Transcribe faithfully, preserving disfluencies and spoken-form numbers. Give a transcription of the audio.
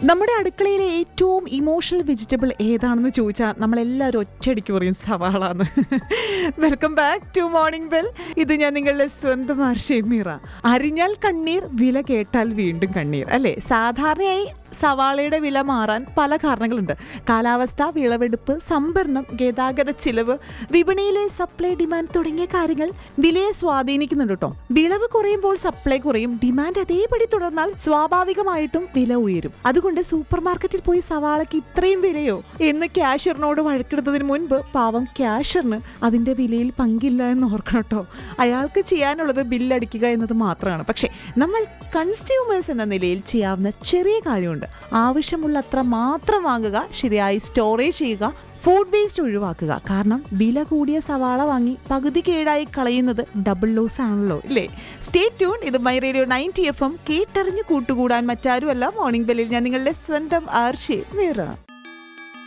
നമ്മുടെ അടുക്കളയിലെ ഏറ്റവും ഇമോഷണൽ വെജിറ്റബിൾ ഏതാണെന്ന് ചോദിച്ചാൽ നമ്മളെല്ലാവരും ഒറ്റയടിക്ക് പറയും സവാളാന്ന്. Welcome back to morning bell. ഇത് ഞാൻ നിങ്ങളുടെ സ്വന്തം ഷെമീറ. അരിഞ്ഞാൽ കണ്ണീർ, വില കേട്ടാൽ വീണ്ടും കണ്ണീർ, അല്ലേ? സാധാരണയായി സവാളയുടെ വില മാറാൻ പല കാരണങ്ങളുണ്ട്. കാലാവസ്ഥ, വിളവെടുപ്പ്, സംഭരണം, ഗതാഗത ചിലവ്, വിപണിയിലെ സപ്ലൈ, ഡിമാൻഡ് തുടങ്ങിയ കാര്യങ്ങൾ വിലയെ സ്വാധീനിക്കുന്നുണ്ട് കേട്ടോ. വിളവ് കുറയുമ്പോൾ സപ്ലൈ കുറയും, ഡിമാൻഡ് അതേപടി തുടർന്നാൽ സ്വാഭാവികമായിട്ടും വില ഉയരും. അതുകൊണ്ട് സൂപ്പർ മാർക്കറ്റിൽ പോയി സവാളയ്ക്ക് ഇത്രയും വിലയോ എന്ന് ക്യാഷ്യറിനോട് വഴക്കെടുത്തതിന് മുൻപ് പാവം ക്യാഷ്യറിന് അതിന്റെ വിലയിൽ പങ്കില്ല എന്ന് ഓർക്കണം കേട്ടോ. അയാൾക്ക് ചെയ്യാനുള്ളത് ബില്ലടിക്കുക എന്നത് മാത്രമാണ്. പക്ഷേ നമ്മൾ കൺസ്യൂമേഴ്സ് എന്ന നിലയിൽ ചെയ്യാവുന്ന ചെറിയ കാര്യമുണ്ട്. ആവശ്യമുള്ളത്ര മാത്രം വാങ്ങുക, ശരിയായി സ്റ്റോറേജ് ചെയ്യുക, ഫുഡ് വേസ്റ്റ് ഒഴിവാക്കുക. കാരണം വില കൂടിയ സവാള വാങ്ങി പകുതി കേടായി കളയുന്നത് ഡബിൾ ലോസ് ആണല്ലോ, ഇല്ലേ? Stay tune. ഇത് my radio ninety F M. കേട്ടറിഞ്ഞ് കൂട്ടുകൂടാൻ മറ്റാരുമല്ല, മോർണിംഗ് ബെല്ലിൽ ഞാൻ നിങ്ങളുടെ സ്വന്തം ആർഷേ മീറ.